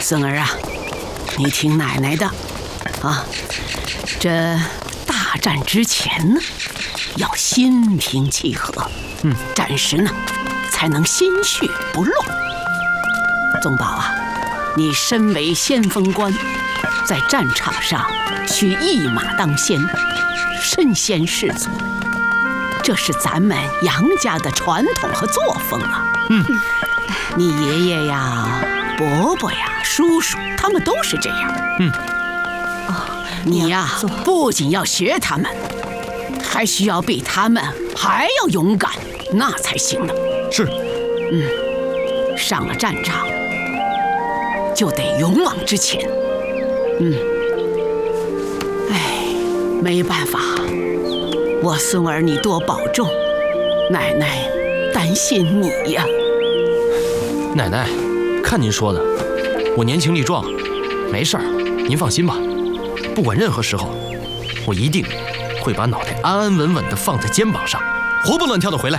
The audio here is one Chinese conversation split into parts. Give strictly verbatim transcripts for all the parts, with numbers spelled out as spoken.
孙儿啊，你听奶奶的啊，这大战之前呢，要心平气和，嗯，战时呢才能心绪不乱。宗保啊，你身为先锋官，在战场上需一马当先，身先士卒，这是咱们杨家的传统和作风啊。 嗯， 你爷爷呀、伯伯呀、叔叔，他们都是这样。 嗯， 你呀，不仅要学他们，还需要比他们还要勇敢，那才行呢。 是。 嗯，上了战场就得勇往直前。嗯，哎，没办法，我孙儿你多保重，奶奶担心你呀。 奶奶，看您说的，我年轻力壮，没事儿，您放心吧。不管任何时候，我一定会把脑袋安安稳稳地放在肩膀上，活蹦乱跳的回来。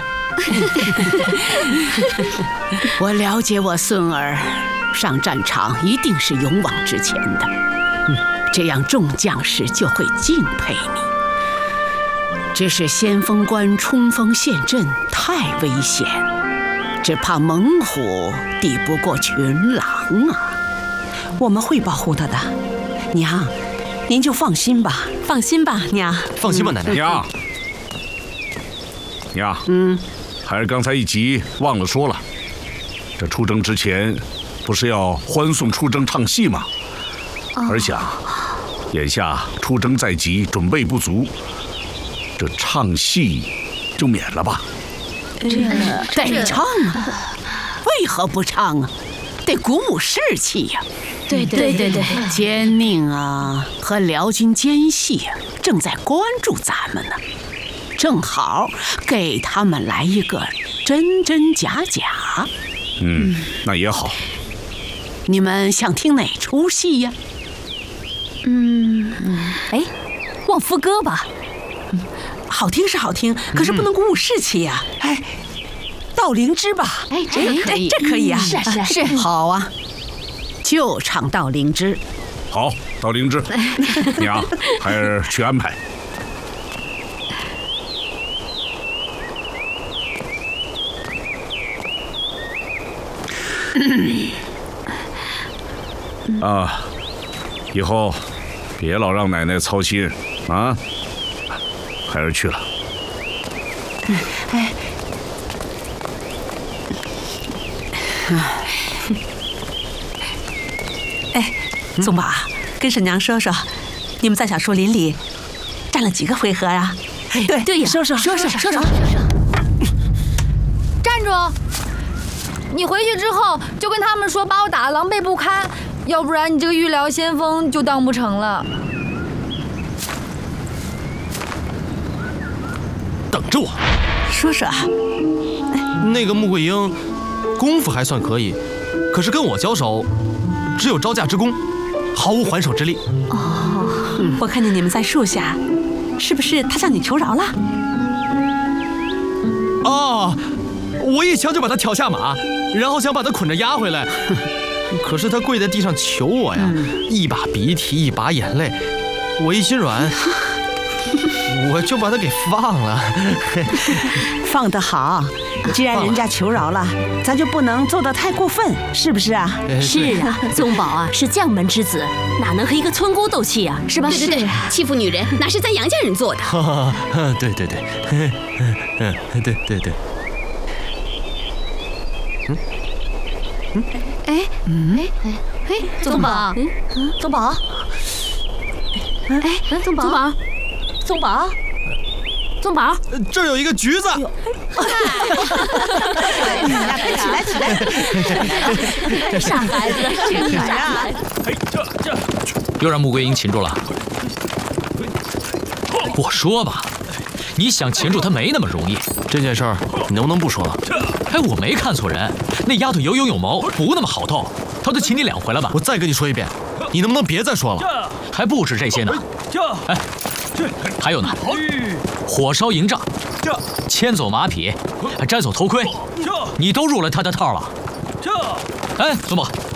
我了解我孙儿，上战场一定是勇往直前的，嗯，这样众将士就会敬佩你。只是先锋官冲锋陷阵太危险，只怕猛虎抵不过群狼啊！ 我们会保护他的，娘，您就放心吧。 放心吧，娘。 放心吧，奶奶。 娘，娘， 嗯， 孩儿刚才一急忘了说了，这出征之前不是要欢送出征唱戏吗？儿想，眼下出征在即，准备不足，这唱戏就免了吧。 这得唱啊，为何不唱啊？得鼓舞士气呀！ 对对对对， 监宁啊和辽军奸细正在关注咱们呢，正好给他们来一个真真假假。 嗯，那也好。 你们想听哪出戏呀？ 嗯，哎，望夫歌吧。 好听是好听，可是不能鼓舞士气呀。哎，盗灵芝吧。 哎，这个可以， 这可以啊。 是是是， 好啊，就唱盗灵芝。 好，盗灵芝。娘，孩儿去安排。啊，以后别老让奶奶操心啊。孩儿去了。 哎，哎，宗保啊，跟婶娘说说，你们在小树林里站了几个回合啊？ 哎，对对呀， 说说说说说说。 站住！你回去之后就跟他们说，把我打得狼狈不堪，要不然你这个御辽先锋就当不成了。 等着我。 说说啊。 那个穆桂英功夫还算可以，可是跟我交手，只有招架之功，毫无还手之力。 哦，我看见你们在树下，是不是他向你求饶了？ 哦，我一枪就把他挑下马，然后想把他捆着押回来，可是他跪在地上求我呀，一把鼻涕一把眼泪，我一心软，我就把他给放了。 放得好，既然人家求饶了，咱就不能做得太过分，是不是啊？ 是啊，宗保啊是将门之子，哪能和一个村姑斗气啊？是吧？ 对对对，欺负女人哪是咱杨家人做的？ 对对对，对对对。嗯嗯哎嗯哎哎哎，宗保， 嗯，宗保， 哎，宗保，宗保， 宗保。 宗保， 这儿有一个橘子。 起来起来！ 傻孩子，真傻孩子。 哎，这这， 又让穆桂英擒住了。我说吧，你想擒住她没那么容易。 这件事儿你能不能不说了？ 哎，我没看错人，那丫头有勇有谋，不那么好斗。她都擒你两回了吧？ 我再跟你说一遍，你能不能别再说了？ 还不止这些呢。哎，还有呢。火烧营帐，牵走马匹，还摘走头盔，你都入了他的套了。哎，宗保，